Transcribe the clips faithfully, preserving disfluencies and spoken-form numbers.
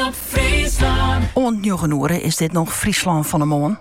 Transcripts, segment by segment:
Omroep Friesland. Ontnjoegen oren is dit nog Friesland van de Moon.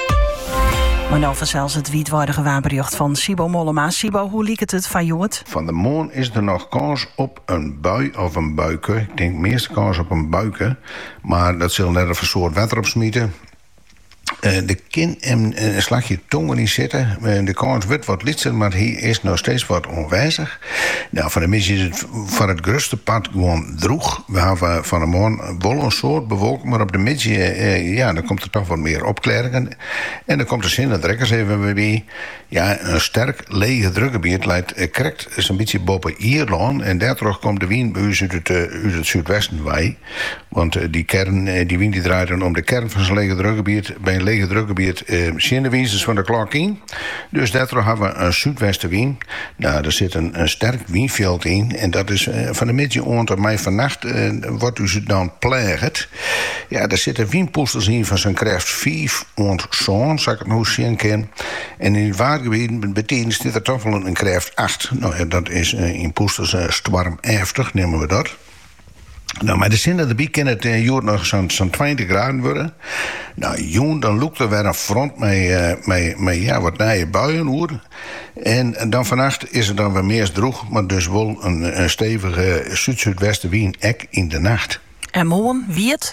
Maar nou vanzelfs het wietwaardige wapenbericht van Sibo Mollema. Sibo, hoe liep het het van Joort? Van de Moon is er nog kans op een bui of een buiken. Ik denk meeste kans op een buiken. Maar dat zal net een soort water opsmieten. Uh, de kin en uh, een slagje tongen niet zitten. Uh, de kans wordt wat litser, maar hij is nog steeds wat onwijzig. Nou, van de mis is het van het grootste pad gewoon droeg. We hebben van de morgen wel een soort bewolking, maar op de middag, uh, ja, dan komt er toch wat meer opklaringen. En dan komt de zin, dat rekkers even bij. Ja, een sterk lege drukgebied leidt uh, correct zo'n beetje boven Ierland. En daardoor komt de wind bij u uit het, uh, uit het zuidwesten wij. Want uh, die kern, uh, die wind die draait dan om de kern van zijn lege drukgebied. Bij een lege drukgebied uh, zien de wind van de klok in. Dus daardoor hebben we een zuidwestenwind. Nou, er zit een, een sterk windveld in. En dat is uh, van de middag onder mij vannacht uh, wordt u ze dan plagend. Ja, er zitten windpoesters in van zijn kracht vijf en zo'n, zou ik het nou zien kan. En in het waardgebied betekent dit er toch wel een kracht acht. Nou ja, dat is uh, in poesters uh, storm elftig, nemen we dat. Nou, maar de zin dat de biek kan het uh, jood nog zo'n zo'n twintig graden worden. Nou, joen, dan loopt er weer een front met, uh, met, met ja, wat naaie buien hoor. En, en dan vannacht is het dan weer meer droeg, maar dus wel een, een stevige zuid-zuidwestenwind ek in de nacht. En morgen, wie het?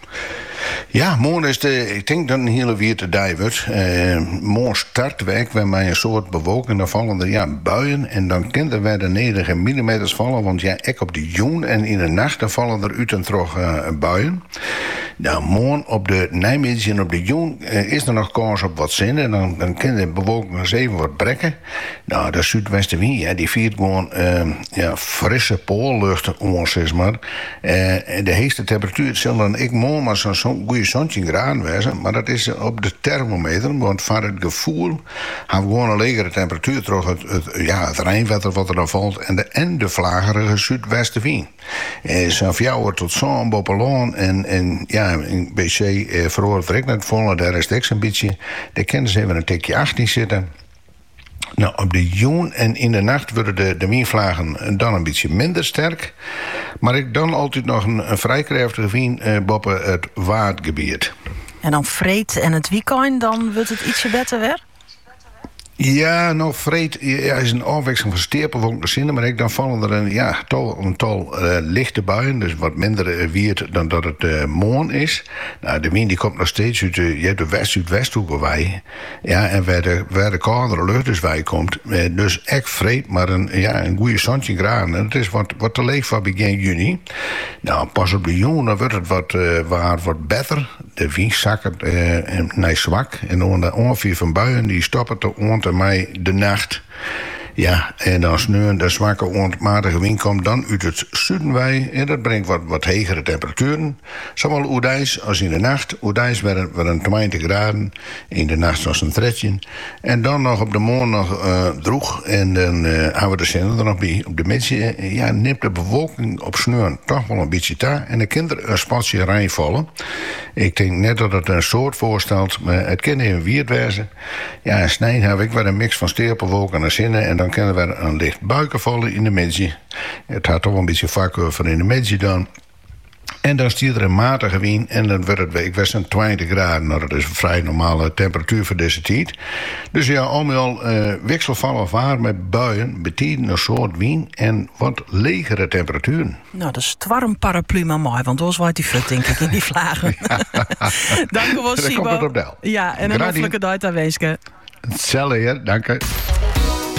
Ja, morgen is de, ik denk dat een hele wierte dag wordt. Uh, morgen startwerk, waar mij een soort bewolking, dan vallen er ja, buien. En dan kan er weer de nederige millimeters vallen, want ja, ik op de joen en in de nacht, dan vallen er uit en terug uh, buien. Nou, morgen op de Nijmegen en op de joen uh, is er nog kans op wat zin. En dan, dan kan de bewolking eens even wat brekken. Nou, de zuidwestenwind, ja, die viert gewoon uh, ja, frisse poollucht om, zeg maar. Uh, de heetste temperatuur zal dan ik morgen maar zo'n zo goede zestien graden wezen, maar dat is op de thermometer, want van het gevoel hebben we gewoon een legere temperatuur terug het, het, ja, het regenwater wat er dan valt en de, en de vlagerige zuidwestenwind. Eh, Zo'n fjouwer tot zo'n boppeloon en, en ja, een beetje eh, verhoord verrekt net vol, daar is het een beetje, daar kunnen ze even een tikje achttien zitten. Nou, op de joen en in de nacht worden de, de windvlagen dan een beetje minder sterk. Maar ik dan altijd nog een, een vrij krachtige wind eh, boven het waardgebied. En dan vreed en het weekend, dan wordt het ietsje beter weer? Ja, nou, vreed ja, is een afwisseling van steerpelwolken zinnen, maar ik, dan vallen er een, ja, tal, een tal uh, lichte buien, dus wat minder uh, wierd dan dat het uh, morgen is. Nou, de wind die komt nog steeds uit uh, ja, de west-zuidwesthoek wij. Ja, en waar de, waar de koudere lucht dus wij komt. Uh, dus echt vreed, maar een, ja, een goede zestien graden. En het is wat, wat te leeg van begin juni. Nou, pas op de jongen, dan wordt het wat, uh, waar, wat beter. De wind zakkert uh, naar zwak. En onder ongeveer van buien, die stoppen te onder mij de nacht. Ja, en dan sneuren de zwakke onmatige wind komt dan uit het zuiden wij. En dat brengt wat, wat hegere temperaturen. Zowel oedijs als in de nacht. Oedijs werd een twintig graden. In de nacht was een dertien. En dan nog op de morgen nog uh, droeg. En dan uh, hebben we de zin er nog bij. Op de middag uh, ja, neemt de bewolking op sneuren toch wel een beetje daar. En de kinderen een spatje rijn vallen. Ik denk net dat het een soort voorstelt. Maar het kan even weird wezen. Ja, in Snijn heb ik weer een mix van steerpelwolken en zinnen. En dan kunnen we een licht buiken vallen in de middag. Het gaat toch wel een beetje vaker van in de middag dan. En dan stiert er een matige wind en dan wordt het week best een twintig graden. Nou, dat is een vrij normale temperatuur voor deze tijd. Dus ja, allemaal uh, wisselvallig waar met buien betekent een soort wind en wat legere temperaturen. Nou, dat is het warm paraplu maar mooi, want anders wordt die fut, denk ik, in die vlagen. Dank u wel, Sibo. Dan komt het op de. Ja, en een hoffelijke dag aan wezen. Hetzelfde, ja, dank u.